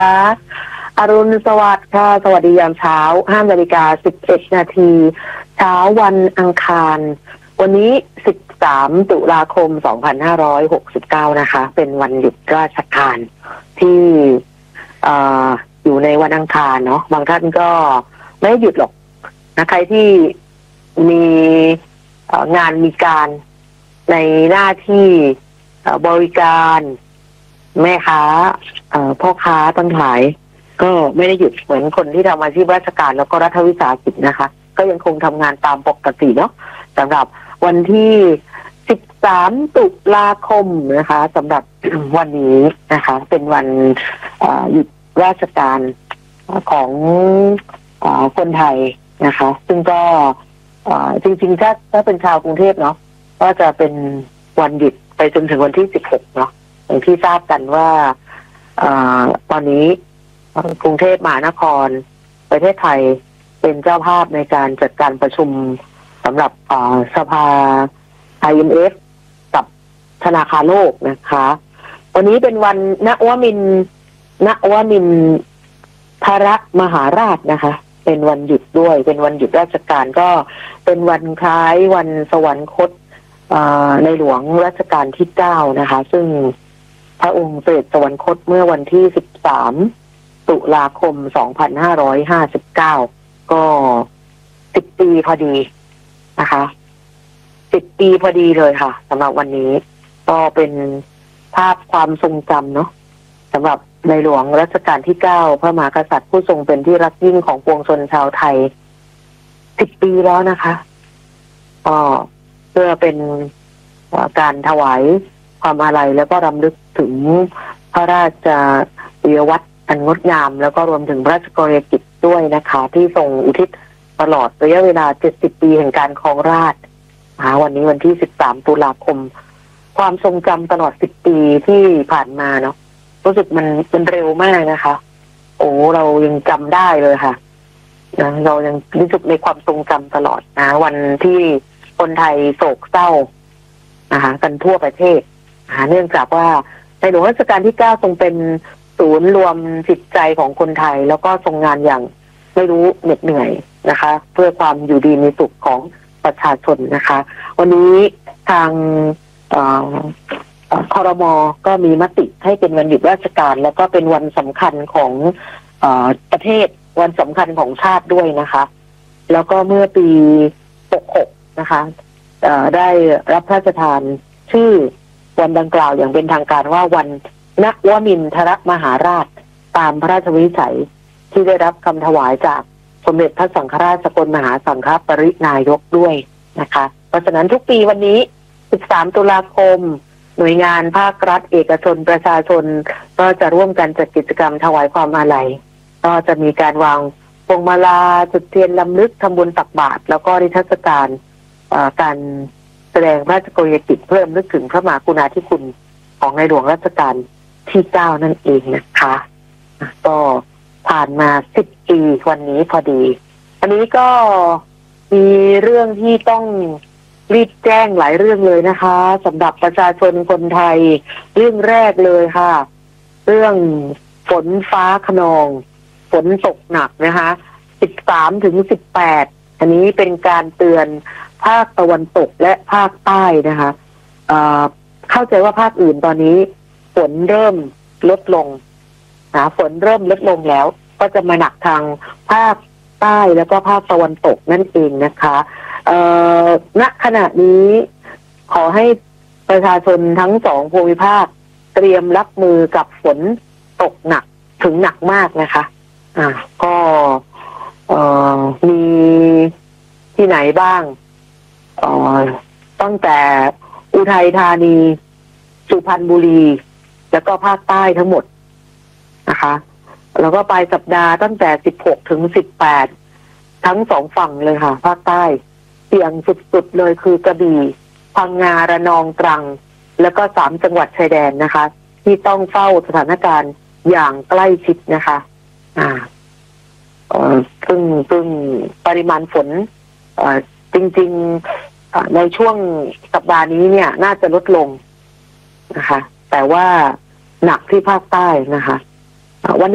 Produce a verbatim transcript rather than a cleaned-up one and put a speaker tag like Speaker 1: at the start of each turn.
Speaker 1: อรุณสวัสดิ์ค่ะสวัสดียามเช้าห้านาฬิกาสิบเอ็ดนาทีเช้าวันอังคารวันนี้สิบสามตุลาคมสองพันห้าร้อยหกสิบเก้านะคะเป็นวันหยุดราชการที่เอ่ออยู่ในวันอังคารเนาะบางท่านก็ไม่หยุดหรอกนะใครที่มีงานมีการในหน้าที่บริการแม่ค้าพ่อค้าตั้งหลายก็ไม่ได้หยุดเหมือนคนที่ทำอาชีพราชการแล้วก็รัฐวิสาหกิจนะคะก็ยังคงทำงานตามปกติเนาะสำหรับวันที่สิบสามตุลาคมนะคะสำหรับวันนี้นะคะเป็นวันหยุดราชการของคนไทยนะคะซึ่งก็จริงๆถ้าถ้าเป็นชาวกรุงเทพเนาะก็จะเป็นวันหยุดไปจนถึงวันที่สิบหกเนาะอย่างที่ทราบกันว่าตอนนี้กรุงเทพมหานครประเทศไทยเป็นเจ้าภาพในการจัดการประชุมสำหรับสภา ไอ เอ็ม เอฟ กับธนาคารโลกนะคะวันนี้เป็นวันนวมินทร์นวมินทรมหาราชนะคะเป็นวันหยุดด้วยเป็นวันหยุดราชการก็เป็นวันคล้ายวันสวรรคตในหลวงรัชกาลที่เก้านะคะซึ่งพระองค์เสด็จสวรรคตเมื่อวันที่สิบสามตุลาคมสองพันห้าร้อยห้าสิบเก้าก็สิบปีพอดีนะคะสิบปีพอดีเลยค่ะสำหรับวันนี้ก็เป็นภาพความทรงจำเนาะสำหรับในหลวงรัชกาลที่เก้าพระมหากษัตริย์ผู้ทรงเป็นที่รักยิ่งของปวงชนชาวไทยสิบปีแล้วนะคะก็เพื่อเป็นการถวายความอาลัยแล้วก็รำลึกถึงพระราชวิวัฒน์อันงดงามแล้วก็รวมถึงพระราชกรณียกิจด้วยนะคะที่ทรงอุทิศตลอดระยะเวลาเจ็ดสิบปีแห่งการครองราชย์วันนี้วันที่สิบสามตุลาคมความทรงจำตลอดสิบปีที่ผ่านมาเนาะรู้สึกมันมันเร็วมากนะคะโอ้เรายังจำได้เลยค่ะนะเรายังรู้สึกในความทรงจำตลอดนะวันที่คนไทยโศกเศร้านะคะกันทั่วประเทศเนื่องจากว่าในหลวงรัชกาลที่เก้าทรงเป็นศูนย์รวมจิตใจของคนไทยแล้วก็ทรงงานอย่างไม่รู้เหน็ดเหนื่อยนะคะเพื่อความอยู่ดีมีสุขของประชาชนนะคะวันนี้ทางครม.ก็มีมติให้เป็นวันหยุดราชการแล้วก็เป็นวันสำคัญของประเทศวันสำคัญของชาติด้วยนะคะแล้วก็เมื่อปีหกสิบหกนะคะได้รับพระราชทานชื่อวันดังกล่าวอย่างเป็นทางการว่าวันนวมินทรมหาราชตามพระราชวินิจฉัยที่ได้รับคำถวายจากสมเด็จพระสังฆราชสกลมหาสังฆปรินายกด้วยนะคะเพราะฉะนั้นทุกปีวันนี้สิบสามตุลาคมหน่วยงานภาครัฐเอกชนประชาชนก็จะร่วมกันจัดกิจกรรมถวายความอาลัยก็จะมีการวางพวงมาลาจุดเทียนลำลึกทำบุญตักบาตรแล้วก็นิทรรศการการแสดงพระราชกรณียกิจเพื่อรำลึกถึงพระมหากรุณาธิคุณของในหลวงรัชกาลที่เก้านั่นเองนะคะก็ผ่านมาสิบปีวันนี้พอดีอันนี้ก็มีเรื่องที่ต้องรีบแจ้งหลายเรื่องเลยนะคะสำหรับประชาชนคนไทยเรื่องแรกเลยค่ะเรื่องฝนฟ้าคะนองฝนตกหนักนะคะสิบสามถึงสิบแปดอันนี้เป็นการเตือนภาคตะวันตกและภาคใต้นะคะเข้าใจว่าภาคอื่นตอนนี้ฝนเริ่มลดลงนะฝนเริ่มลดลงแล้วก็จะมาหนักทางภาคใต้แล้วก็ภาคตะวันตกนั่นเองนะคะณขณะนี้ขอให้ประชาชนทั้งสองภูมิภาคเตรียมรับมือกับฝนตกหนักถึงหนักมากนะคะอ่าก็มีที่ไหนบ้างตั้งแต่อุทัยธานีสุพรรณบุรีแล้วก็ภาคใต้ทั้งหมดนะคะแล้วก็ปลายสัปดาห์ตั้งแต่สิบหกถึงสิบแปดทั้งสองฝั่งเลยค่ะภาคใต้เสี่ยงสุดๆเลยคือกระบี่พังงาระนองตรังแล้วก็สามจังหวัดชายแดนนะคะที่ต้องเฝ้าสถานการณ์อย่างใกล้ชิดนะคะอ่าเอ่อซึ่งซึ่งปริมาณฝนเอ่อจริงๆในช่วงสัปดาห์นี้เนี่ยน่าจะลดลงนะคะแต่ว่าหนักที่ภาคใต้นะคะวัน